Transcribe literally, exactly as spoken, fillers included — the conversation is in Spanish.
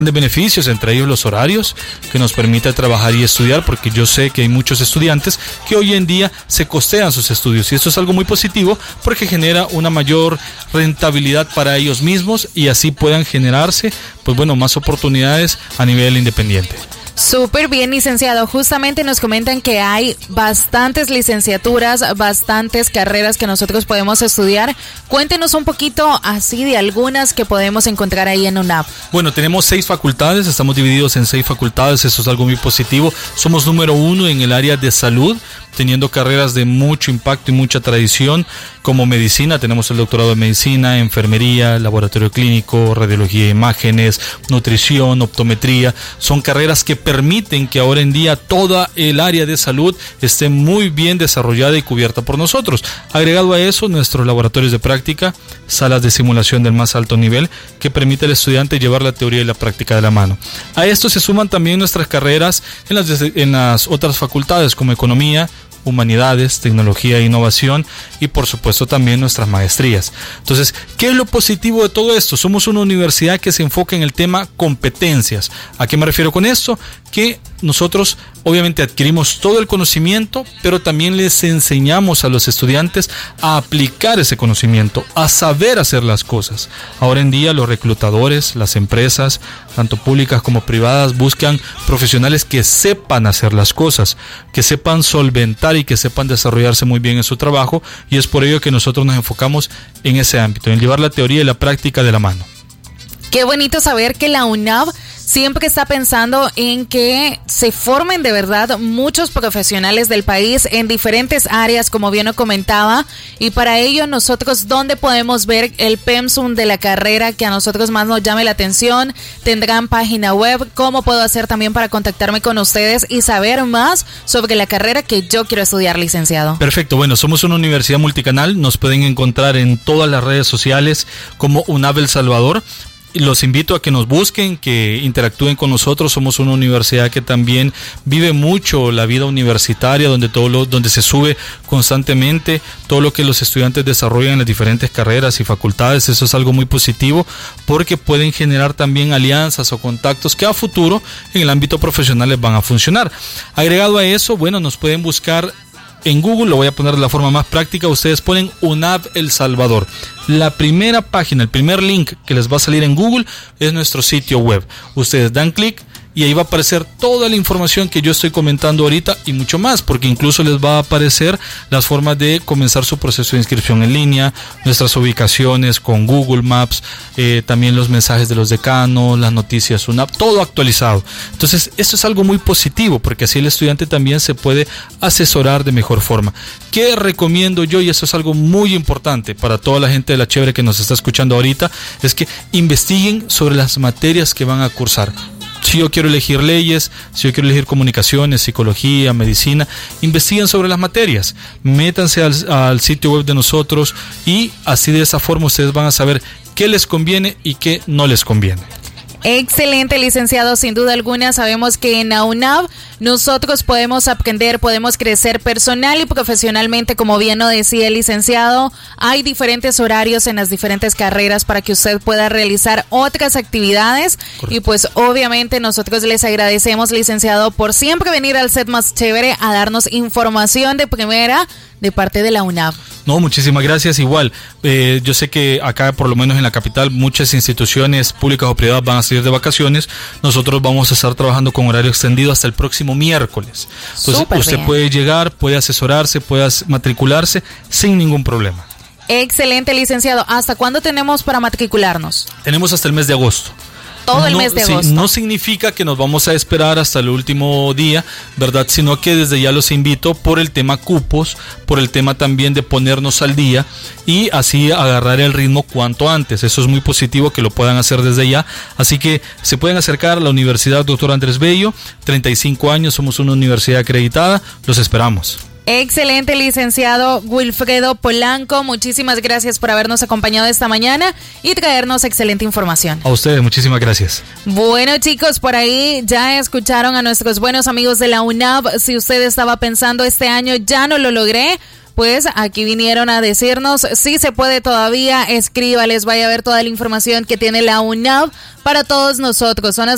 de beneficios, entre ellos los horarios que nos permite trabajar y estudiar, porque yo sé que hay muchos estudiantes que hoy en día se costean sus estudios y esto es algo muy positivo porque genera una mayor rentabilidad para ellos mismos y así puedan generarse pues bueno más oportunidades a nivel independiente. Súper bien, licenciado. Justamente nos comentan que hay bastantes licenciaturas, bastantes carreras que nosotros podemos estudiar. Cuéntenos un poquito así de algunas que podemos encontrar ahí en UNAV. Bueno, tenemos seis facultades, estamos divididos en seis facultades, eso es algo muy positivo. Somos número uno en el área de salud, teniendo carreras de mucho impacto y mucha tradición, como medicina, tenemos el doctorado de medicina, enfermería, laboratorio clínico, radiología de imágenes, nutrición, optometría. Son carreras que permiten que ahora en día toda el área de salud esté muy bien desarrollada y cubierta por nosotros. Agregado a eso, nuestros laboratorios de práctica, salas de simulación del más alto nivel, que permite al estudiante llevar la teoría y la práctica de la mano. A esto se suman también nuestras carreras en las, en las otras facultades, como economía, humanidades, tecnología e innovación y por supuesto también nuestras maestrías. Entonces, ¿qué es lo positivo de todo esto? Somos una universidad que se enfoca en el tema competencias. ¿A qué me refiero con esto? Que nosotros obviamente adquirimos todo el conocimiento, pero también les enseñamos a los estudiantes a aplicar ese conocimiento, a saber hacer las cosas. Ahora en día los reclutadores, las empresas, tanto públicas como privadas, buscan profesionales que sepan hacer las cosas, que sepan solventar y que sepan desarrollarse muy bien en su trabajo, y es por ello que nosotros nos enfocamos en ese ámbito, en llevar la teoría y la práctica de la mano. Qué bonito saber que la UNAV siempre está pensando en que se formen de verdad muchos profesionales del país en diferentes áreas, como bien lo comentaba, y para ello nosotros, ¿dónde podemos ver el pensum de la carrera que a nosotros más nos llame la atención? ¿Tendrán página web? ¿Cómo puedo hacer también para contactarme con ustedes y saber más sobre la carrera que yo quiero estudiar, licenciado? Perfecto, bueno, somos una universidad multicanal, nos pueden encontrar en todas las redes sociales como UNAV El Salvador. Los invito a que nos busquen, que interactúen con nosotros. Somos una universidad que también vive mucho la vida universitaria, donde todo lo, donde se sube constantemente todo lo que los estudiantes desarrollan en las diferentes carreras y facultades. Eso es algo muy positivo porque pueden generar también alianzas o contactos que a futuro en el ámbito profesional les van a funcionar. Agregado a eso, bueno, nos pueden buscar en Google, lo voy a poner de la forma más práctica. Ustedes ponen UNAV El Salvador. La primera página, el primer link que les va a salir en Google es nuestro sitio web. Ustedes dan clic y ahí va a aparecer toda la información que yo estoy comentando ahorita y mucho más, porque incluso les va a aparecer las formas de comenzar su proceso de inscripción en línea, nuestras ubicaciones con Google Maps, eh, también los mensajes de los decanos, las noticias UNAV, todo actualizado. Entonces, esto es algo muy positivo, porque así el estudiante también se puede asesorar de mejor forma. ¿Qué recomiendo yo? Y eso es algo muy importante para toda la gente de la Chévere que nos está escuchando ahorita, es que investiguen sobre las materias que van a cursar. Si yo quiero elegir leyes, si yo quiero elegir comunicaciones, psicología, medicina, investiguen sobre las materias, métanse al, al sitio web de nosotros y así de esa forma ustedes van a saber qué les conviene y qué no les conviene. Excelente, licenciado, sin duda alguna. Sabemos que en la UNAV nosotros podemos aprender, podemos crecer personal y profesionalmente, como bien lo decía el licenciado. Hay diferentes horarios en las diferentes carreras para que usted pueda realizar otras actividades. Correcto. Y pues obviamente nosotros les agradecemos, licenciado, por siempre venir al set más chévere a darnos información de primera de parte de la UNAV. No, muchísimas gracias. Igual, eh, yo sé que acá, por lo menos en la capital, muchas instituciones públicas o privadas van a salir de vacaciones. Nosotros vamos a estar trabajando con horario extendido hasta el próximo miércoles. Entonces, Super usted bien. Puede llegar, puede asesorarse, puede matricularse sin ningún problema. Excelente, licenciado. ¿Hasta cuándo tenemos para matricularnos? Tenemos hasta el mes de agosto. Todo el no, mes de sí, agosto. No significa que nos vamos a esperar hasta el último día, ¿verdad? Sino que desde ya los invito por el tema cupos, por el tema también de ponernos al día y así agarrar el ritmo cuanto antes. Eso es muy positivo que lo puedan hacer desde ya. Así que se pueden acercar a la Universidad Doctor Andrés Bello, treinta y cinco años, somos una universidad acreditada, los esperamos. Excelente, licenciado Wilfredo Polanco, muchísimas gracias por habernos acompañado esta mañana y traernos excelente información. A ustedes, muchísimas gracias. Bueno, chicos, por ahí ya escucharon a nuestros buenos amigos de la UNAV. Si usted estaba pensando este año ya no lo logré, pues aquí vinieron a decirnos si se puede todavía, escríbales, vaya a ver toda la información que tiene la UNAV para todos nosotros. Son las